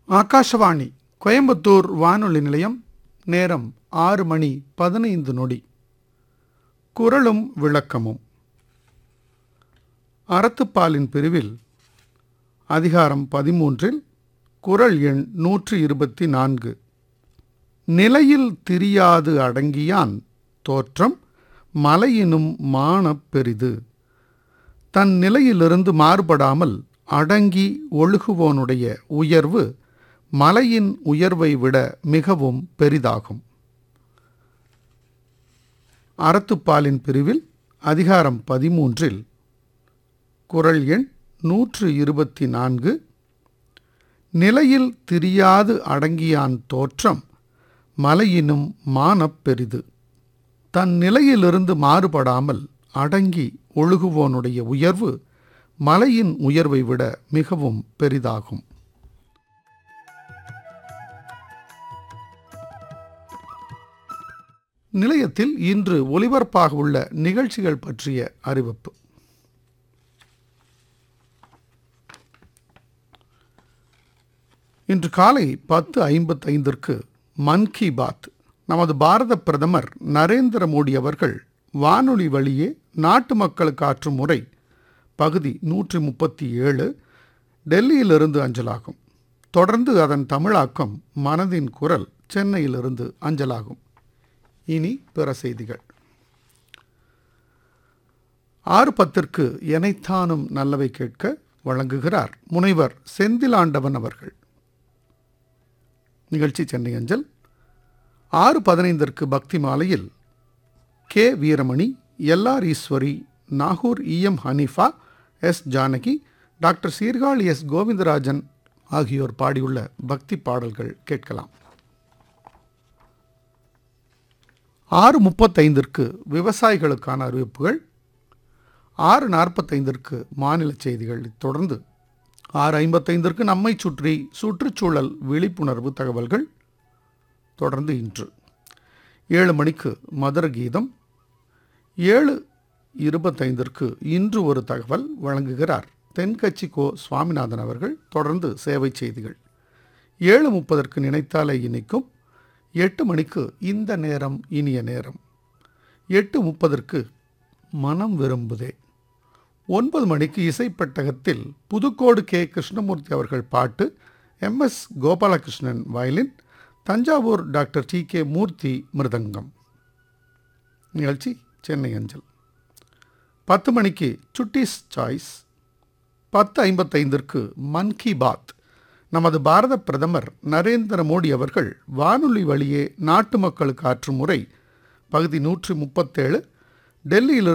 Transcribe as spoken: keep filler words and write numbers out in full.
ஆகாஷவாணி கோயம்புத்தூர் வானொலி நிலையம். நேரம் ஆறு மணி பதினைந்து நொடி. குறளும் விளக்கமும். அறத்துப்பாலின் பிரிவில் அதிகாரம் பதிமூன்றில் குறள் எண் நூற்று இருபத்தி நான்கு. நிலையில் திரியாது அடங்கியான் தோற்றம் மலையினும் மானப் பெரிது. தன் நிலையிலிருந்து மாறுபடாமல் அடங்கி ஒழுகுவோனுடைய உயர்வு மலையின் உயர்வை விட மிகவும் பெரிதாகும். அறத்துப்பாலின் பிரிவில் அதிகாரம் பதிமூன்றில் குறள் எண் நூற்று இருபத்தி நான்கு. நிலையில் திரியாது அடங்கியான் தோற்றம் மலையினும் மானப் பெரிது. தன் நிலையிலிருந்து மாறுபடாமல் அடங்கி ஒழுகுவோனுடைய உயர்வு மலையின் உயர்வை விட மிகவும் பெரிதாகும். நிலையத்தில் இன்று ஒலிபரப்பாக உள்ள நிகழ்ச்சிகள் பற்றிய அறிவிப்பு. இன்று காலை பத்து ஐம்பத்தைந்திற்கு மன் கி பாத் நமது பாரத பிரதமர் நரேந்திர மோடி அவர்கள் வானொலி வழியே நாட்டு மக்களுக்கு ஆற்றும் உரை பகுதி நூற்றி முப்பத்தி ஏழு டெல்லியிலிருந்து அஞ்சலாகும். தொடர்ந்து அதன் தமிழாக்கம் மனதின் குரல் சென்னையிலிருந்து அஞ்சலாகும். இனி பிற செய்திகள். ஆறு பத்திற்கு எனைத்தானும் நல்லவை கேட்க வழங்குகிறார் முனைவர் செந்திலாண்டவன் அவர்கள். நிகழ்ச்சி சென்னை அஞ்சல். ஆறு பதினைந்திற்கு பக்தி மாலையில் K Veeramani, L R Eswari, Nagore E M Hanifa, S Janaki, doctor Sirkazhi S Govindarajan ஆகியோர் பாடியுள்ள பக்தி பாடல்கள் கேட்கலாம். ஆறு முப்பத்தைந்திற்கு விவசாயிகளுக்கான அறிவிப்புகள். ஆறு நாற்பத்தைந்திற்கு மாநில செய்திகள். தொடர்ந்து ஆறு ஐம்பத்தைந்திற்கு நம்மை சுற்றி சுற்றுச்சூழல் விழிப்புணர்வு தகவல்கள். தொடர்ந்து இன்று ஏழு மணிக்கு மதுர கீதம். ஏழு இருபத்தைந்திற்கு இன்று ஒரு தகவல் வழங்குகிறார் தென்கட்சி கோ சுவாமிநாதன் அவர்கள். தொடர்ந்து சேவை செய்திகள். ஏழு முப்பதற்கு நினைத்தாலே இனிக்கும். எட்டு மணிக்கு இந்த நேரம் இனிய நேரம். எட்டு முப்பதற்கு மனம் விரும்புதே. ஒன்பது மணிக்கு இசைப்பட்டகத்தில் புதுக்கோடு கே கிருஷ்ணமூர்த்தி அவர்கள் பாட்டு, M S Gopalakrishnan violin, Thanjavur doctor D K மூர்த்தி மிருதங்கம். நிகழ்ச்சி சென்னை அஞ்சல். பத்து மணிக்கு சுட்டிஸ் சாய்ஸ். பத்து ஐம்பத்தைந்திற்கு மன் கி பாத் நமது பாரத பிரதமர் நரேந்திர மோடி அவர்கள் வானொலி வழியே நாட்டு மக்களுக்கு ஆற்றும் உரை பகுதி நூற்றி முப்பத்தேழு டெல்லியில்